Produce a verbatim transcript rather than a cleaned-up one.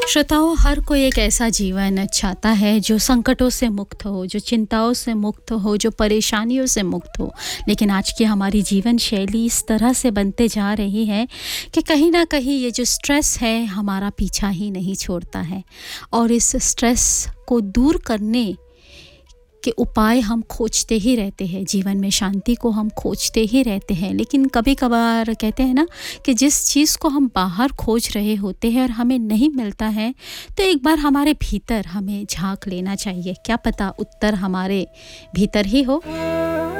श्रोताओं, हर कोई एक ऐसा जीवन चाहता है जो संकटों से मुक्त हो, जो चिंताओं से मुक्त हो, जो परेशानियों से मुक्त हो। लेकिन आज की हमारी जीवन शैली इस तरह से बनते जा रही है कि कहीं ना कहीं ये जो स्ट्रेस है हमारा पीछा ही नहीं छोड़ता है। और इस स्ट्रेस को दूर करने के उपाय हम खोजते ही रहते हैं, जीवन में शांति को हम खोजते ही रहते हैं। लेकिन कभी कभार कहते हैं ना कि जिस चीज़ को हम बाहर खोज रहे होते हैं और हमें नहीं मिलता है, तो एक बार हमारे भीतर हमें झांक लेना चाहिए। क्या पता उत्तर हमारे भीतर ही हो।